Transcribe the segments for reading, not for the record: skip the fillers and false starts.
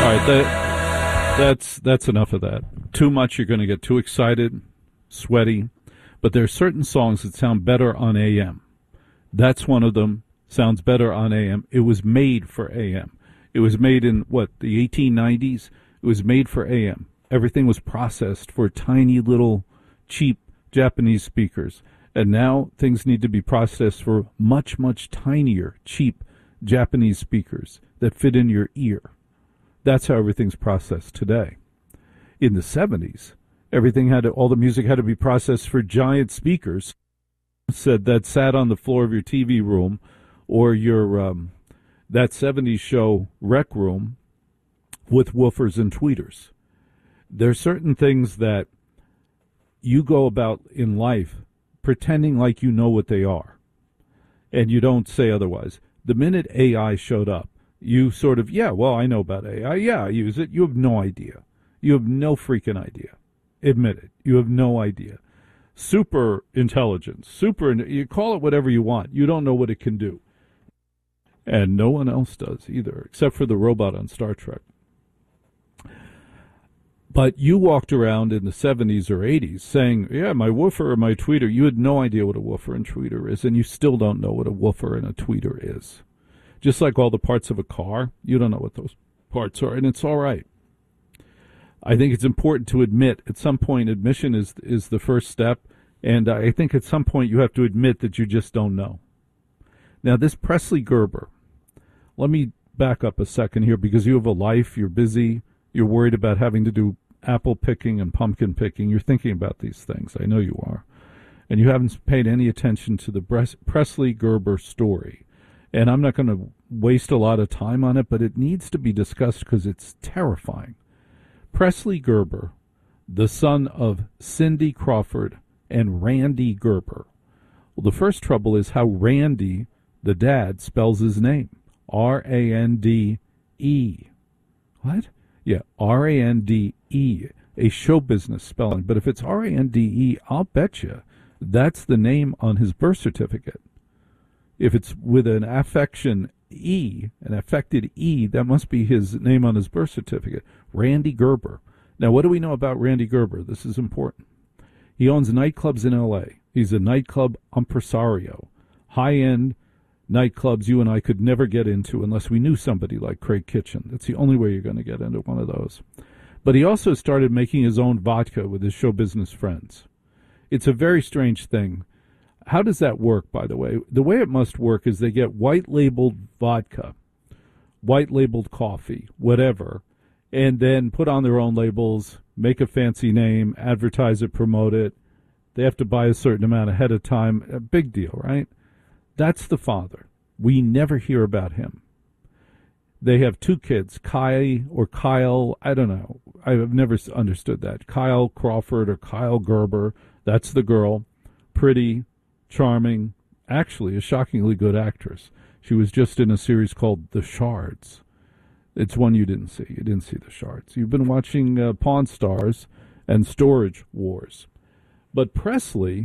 right, that's enough of that. Too much, you're going to get too excited, sweaty. But there are certain songs that sound better on AM. That's one of them. Sounds better on AM. It was made for AM. It was made in, the 1890s? It was made for AM. Everything was processed for tiny little cheap Japanese speakers. And now things need to be processed for much, much tinier, cheap Japanese speakers that fit in your ear. That's how everything's processed today. In the 70s, all the music had to be processed for giant speakers that sat on the floor of your TV room or your that 70s show Rec Room with woofers and tweeters. There are certain things that you go about in life pretending like you know what they are, and you don't say otherwise. The minute AI showed up, you sort of, I know about AI. Yeah, I use it. You have no idea. You have no freaking idea. Admit it. You have no idea. Super intelligence. You call it whatever you want. You don't know what it can do. And no one else does either, except for the robot on Star Trek. But you walked around in the 70s or 80s saying, my woofer or my tweeter. You had no idea what a woofer and tweeter is, and you still don't know what a woofer and a tweeter is. Just like all the parts of a car, you don't know what those parts are, and it's all right. I think it's important to admit, at some point, admission is the first step, and I think at some point you have to admit that you just don't know. Now, this Presley Gerber, let me back up a second here, because you have a life, you're busy, you're worried about having to do apple picking and pumpkin picking. You're thinking about these things. I know you are. And you haven't paid any attention to the Presley Gerber story. And I'm not going to waste a lot of time on it, but it needs to be discussed because it's terrifying. Presley Gerber, the son of Cindy Crawford and Randy Gerber. Well, the first trouble is how Randy, the dad, spells his name. R-A-N-D-E. What? Yeah, R-A-N-D-E, a show business spelling. But if it's R-A-N-D-E, I'll bet you that's the name on his birth certificate. If it's with an affected E, that must be his name on his birth certificate. Randy Gerber. Now, what do we know about Randy Gerber? This is important. He owns nightclubs in L.A. He's a nightclub impresario. High-end nightclubs you and I could never get into unless we knew somebody like Craig Kitchen. That's the only way you're going to get into one of those. But he also started making his own vodka with his show business friends. It's a very strange thing. How does that work, by the way? The way it must work is they get white-labeled vodka, white-labeled coffee, whatever, and then put on their own labels, make a fancy name, advertise it, promote it. They have to buy a certain amount ahead of time. A big deal, right? That's the father. We never hear about him. They have two kids, Kyle, I don't know. I've never understood that. Kyle Crawford or Kyle Gerber, that's the girl. Pretty, charming, actually a shockingly good actress. She was just in a series called The Shards. It's one you didn't see. You didn't see The Shards. You've been watching Pawn Stars and Storage Wars. But Presley,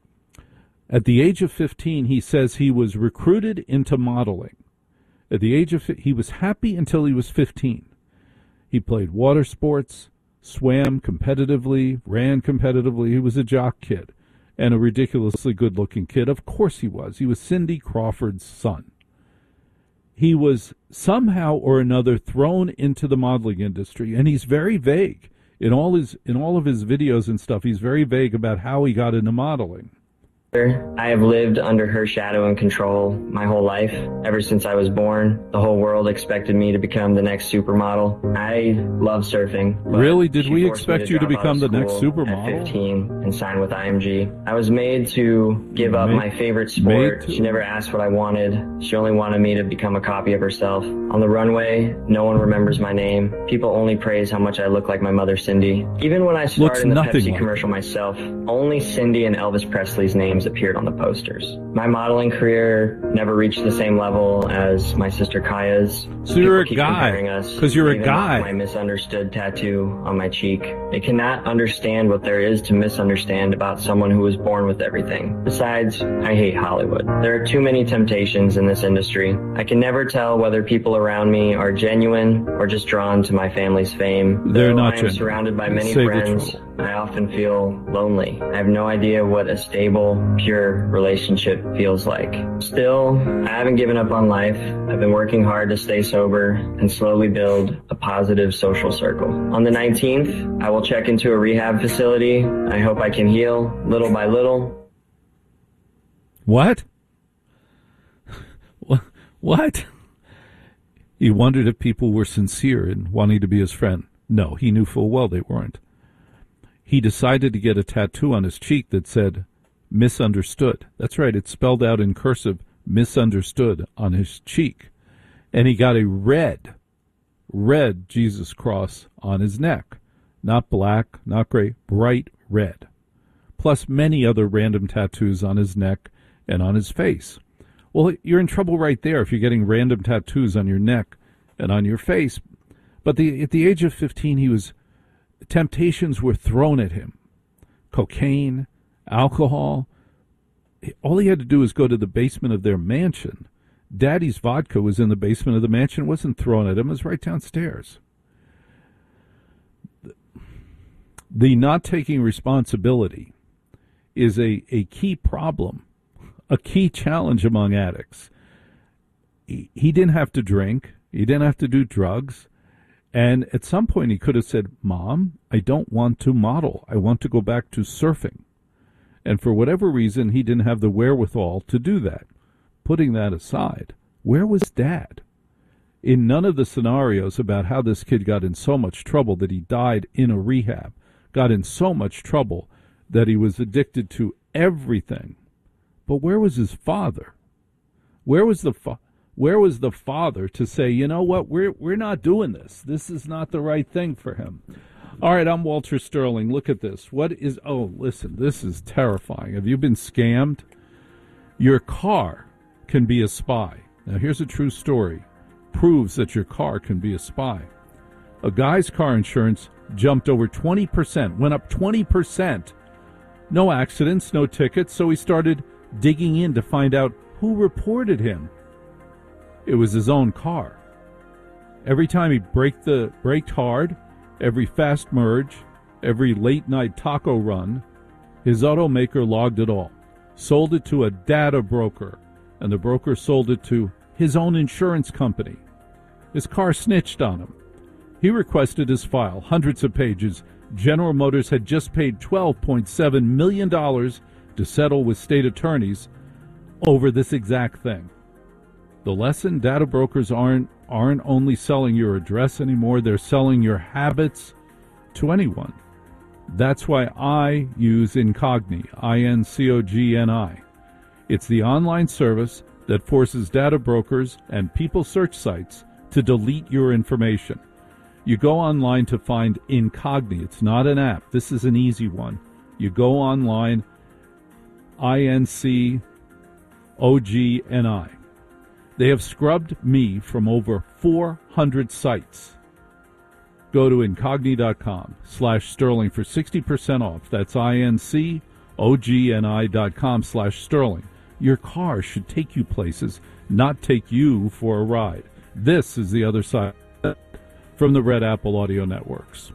at the age of 15, he says he was recruited into modeling. At the age of he was happy until he was 15. He played water sports, swam competitively, ran competitively. He was a jock kid and a ridiculously good-looking kid. Of course he was. He was Cindy Crawford's son. He was somehow or another thrown into the modeling industry, and he's very vague. In all of his videos and stuff, he's very vague about how he got into modeling. I have lived under her shadow and control my whole life. Ever since I was born, the whole world expected me to become the next supermodel. I love surfing. Really? Did we expect you to become the next supermodel? At 15 and sign with IMG. I was made to give up my favorite sport. She never asked what I wanted. She only wanted me to become a copy of herself. On the runway, no one remembers my name. People only praise how much I look like my mother, Cindy. Even when I starred in the Pepsi commercial myself, only Cindy and Elvis Presley's names names appeared on the posters. My modeling career never reached the same level as my sister Kaya's. So you're a guy, because you're a guy. My misunderstood tattoo on my cheek. They cannot understand what there is to misunderstand about someone who was born with everything. Besides, I hate Hollywood. There are too many temptations in this industry. I can never tell whether people around me are genuine or just drawn to my family's fame. They're not genuine. I am surrounded by many friends. I often feel lonely. I have no idea what a stable, pure relationship feels like. Still, I haven't given up on life. I've been working hard to stay sober and slowly build a positive social circle. On the 19th, I will check into a rehab facility. I hope I can heal little by little. What? What? He wondered if people were sincere in wanting to be his friend. No, he knew full well they weren't. He decided to get a tattoo on his cheek that said, misunderstood. That's right, it's spelled out in cursive, misunderstood, on his cheek. And he got a red Jesus cross on his neck. Not black, not gray, bright red. Plus many other random tattoos on his neck and on his face. Well, you're in trouble right there if you're getting random tattoos on your neck and on your face. But at the age of 15, temptations were thrown at him. Cocaine, alcohol. All he had to do was go to the basement of their mansion. Daddy's vodka was in the basement of the mansion. It wasn't thrown at him. It was right downstairs. The not taking responsibility is a key problem, a key challenge among addicts. He didn't have to drink. He didn't have to do drugs. And at some point he could have said, Mom, I don't want to model. I want to go back to surfing. And for whatever reason, he didn't have the wherewithal to do that. Putting that aside, where was Dad? In none of the scenarios about how this kid got in so much trouble that he died in a rehab, got in so much trouble that he was addicted to everything. But where was his father? Where was the father to say, you know what, we're not doing this. This is not the right thing for him. All right, I'm Walter Sterling. Look at this. Listen, this is terrifying. Have you been scammed? Your car can be a spy. Now, here's a true story. Proves that your car can be a spy. A guy's car insurance jumped over 20%, went up 20%. No accidents, no tickets, so he started digging in to find out who reported him. It was his own car. Every time he braked hard, every fast merge, every late-night taco run, his automaker logged it all, sold it to a data broker, and the broker sold it to his own insurance company. His car snitched on him. He requested his file, hundreds of pages. General Motors had just paid $12.7 million to settle with state attorneys over this exact thing. The lesson, data brokers aren't only selling your address anymore, they're selling your habits to anyone. That's why I use Incogni, I-N-C-O-G-N-I. It's the online service that forces data brokers and people search sites to delete your information. You go online to find Incogni. It's not an app. This is an easy one. You go online, I-N-C-O-G-N-I. They have scrubbed me from over 400 sites. Go to incogni.com/Sterling for 60% off. That's INCOGNI.com/Sterling. Your car should take you places, not take you for a ride. This is The Other Side from the Red Apple Audio Networks.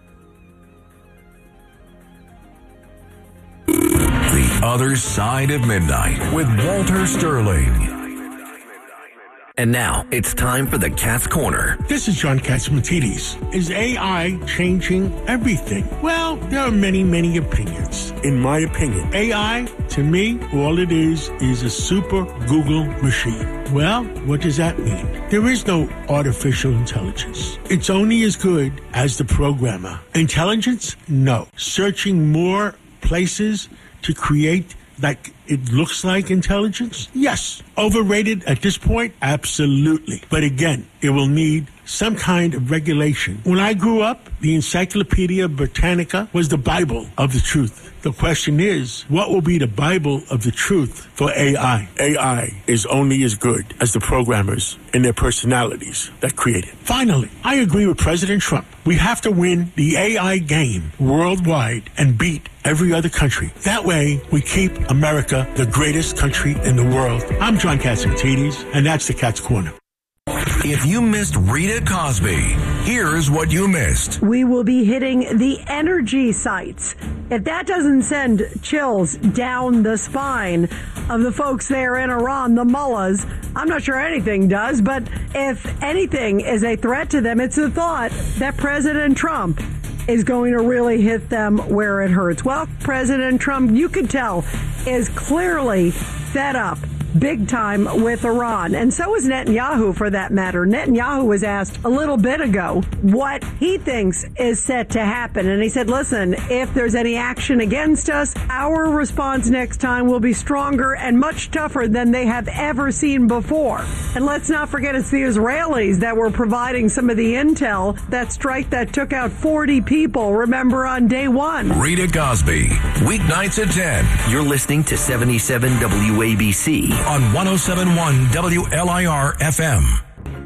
The Other Side of Midnight with Walter Sterling. And now, it's time for the Cat's Corner. This is John Catsimatidis. Is AI changing everything? Well, there are many, many opinions. In my opinion, AI, to me, all it is a super Google machine. Well, what does that mean? There is no artificial intelligence. It's only as good as the programmer. Intelligence? No. Searching more places to create like it looks like intelligence? Yes. Overrated at this point? Absolutely. But again, it will need some kind of regulation. When I grew up, the Encyclopedia Britannica was the Bible of the truth. The question is, what will be the Bible of the truth for AI? AI is only as good as the programmers and their personalities that create it. Finally, I agree with President Trump. We have to win the AI game worldwide and beat every other country. That way, we keep America the greatest country in the world. I'm John Catsimatidis, and that's the Cat's Corner. If you missed Rita Cosby, here's what you missed. We will be hitting the energy sites. If that doesn't send chills down the spine of the folks there in Iran, the mullahs, I'm not sure anything does, but if anything is a threat to them, it's the thought that President Trump is going to really hit them where it hurts. Well, President Trump, you could tell, is clearly fed up big time with Iran. And so is Netanyahu, for that matter. Netanyahu was asked a little bit ago what he thinks is set to happen. And he said, listen, if there's any action against us, our response next time will be stronger and much tougher than they have ever seen before. And let's not forget, it's the Israelis that were providing some of the intel, that strike that took out 40 people, remember, on day one. Rita Cosby, weeknights at 10. You're listening to 77 WABC. On 107.1 WLIR FM.